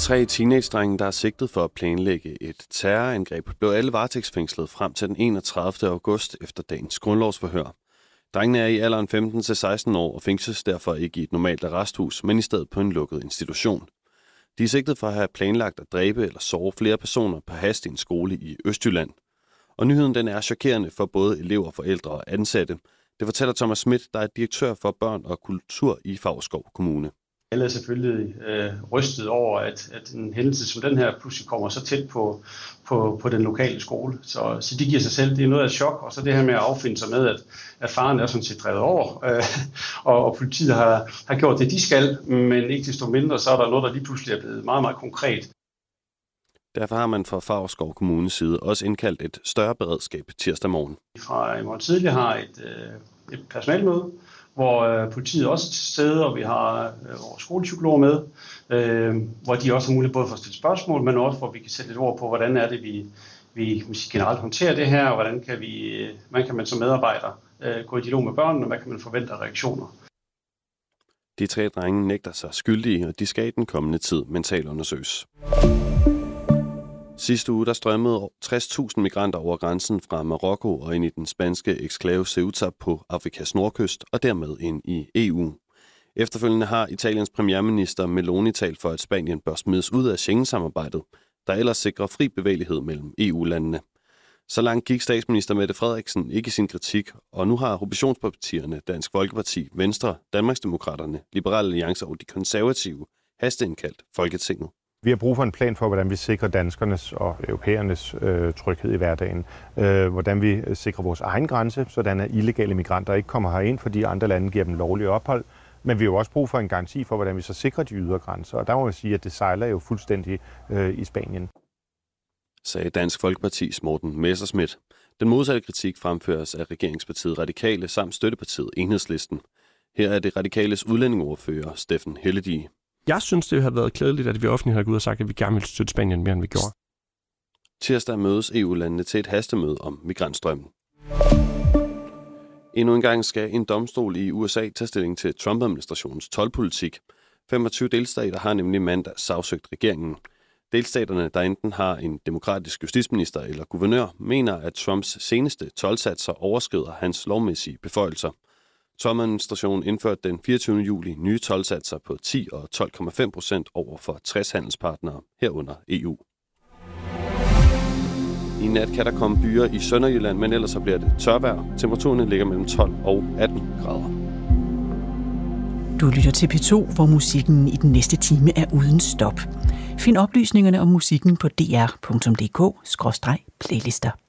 3 teenage-drenge, der er sigtet for at planlægge et terrorangreb, blev alle varetægtsfængslet frem til den 31. august efter dagens grundlovsforhør. Drengene er i alderen 15 til 16 år og fængsles derfor ikke i et normalt arresthus, men i stedet på en lukket institution. De er sigtet for at have planlagt at dræbe eller såre flere personer på hast i en skole i Østjylland. Og nyheden den er chokerende for både elever, forældre og ansatte. Det fortæller Thomas Schmidt, der er direktør for børn og kultur i Favrskov Kommune. Alle er selvfølgelig rystet over, at en hændelse som den her pludselig kommer så tæt på den lokale skole. Så de giver sig selv, det er noget af et chok, og så det her med at affinde sig med, at faren er sådan set drevet over, og politiet har gjort det, de skal, men ikke desto mindre, så er der noget, der lige pludselig er blevet meget, meget konkret. Derfor har man fra Favrskov Kommunes side også indkaldt et større beredskab tirsdag morgen. Fra i morgen tidlig har et personalmøde, hvor politiet også er til stede, og vi har vores skolepsykologer med, hvor de også har mulighed både for at stille spørgsmål, men også hvor vi kan sætte lidt ord på, hvordan er det, vi generelt håndterer det her, og hvordan kan man som medarbejder gå i dialog med børnene, og hvad kan man forvente af reaktioner. De 3 drenge nægter sig skyldige, og de skal i den kommende tid mentalundersøges. Sidste uge der strømmede 60.000 migranter over grænsen fra Marokko og ind i den spanske eksklave Ceuta på Afrikas nordkyst og dermed ind i EU. Efterfølgende har Italiens premierminister Meloni talt for, at Spanien bør smides ud af Schengen-samarbejdet, der ellers sikrer fri bevægelighed mellem EU-landene. Så langt gik statsminister Mette Frederiksen ikke i sin kritik, og nu har oppositionspartierne Dansk Folkeparti, Venstre, Danmarksdemokraterne, Liberal Alliance og de konservative hasteindkaldt Folketinget. Vi har brug for en plan for, hvordan vi sikrer danskernes og europæernes tryghed i hverdagen. Hvordan vi sikrer vores egen grænse, sådan at illegale migranter ikke kommer herind, fordi andre lande giver dem lovlig ophold. Men vi har jo også brug for en garanti for, hvordan vi så sikrer de ydre grænser. Og der må man sige, at det sejler jo fuldstændig i Spanien. Sagde Dansk Folkepartis Morten Messerschmidt. Den modsatte kritik fremføres af regeringspartiet Radikale samt støttepartiet Enhedslisten. Her er det Radikales udlændingeordfører Steffen Helledie. Jeg synes, det har været klædeligt, at vi offentligt har gået ud og sagt, at vi gerne vil støtte Spanien mere, end vi gjorde. Tirsdag mødes EU-landene til et hastemøde om migrantstrømmen. Endnu en gang skal en domstol i USA tage stilling til Trump-administrationens toldpolitik. 25 delstater har nemlig mandag sagsøgt regeringen. Delstaterne, der enten har en demokratisk justitsminister eller guvernør, mener, at Trumps seneste toldsatser overskrider hans lovmæssige beføjelser. Trump-administrationen indførte den 24. juli nye toldsatser på 10 og 12,5% over for 60 handelspartnere herunder EU. I nat kan der komme byger i Sønderjylland, men ellers så bliver det tørvejr. Temperaturen ligger mellem 12 og 18 grader. Du lytter til P2, hvor musikken i den næste time er uden stop. Find oplysningerne om musikken på dr.dk/playlister.